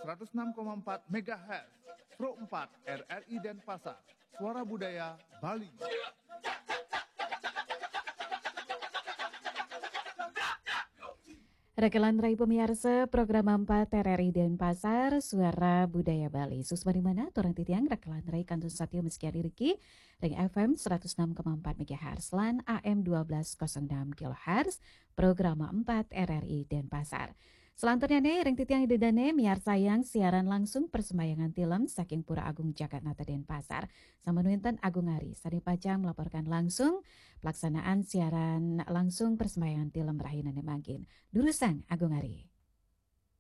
106,4 MHz, Pro 4 RRI Denpasar, Suara Budaya Bali. Rekelan Rai pemirsa program 4 RRI Denpasar, Suara Budaya Bali. Susma di mana torang titiang rekelan Rai kantun satya meski adiriki ring FM 106,4 MHz lan AM 1206 kHz, program 4 RRI Denpasar. Selanjutnya nih ring titiang idedane miar sayang siaran langsung persembayangan film saking Pura Agung Jakarta Denpasar. Sama nuinten Agung Ari, Sari Pacang melaporkan langsung pelaksanaan siaran langsung persembayangan film Rahinan Mangkin. Durusan Agung Ari.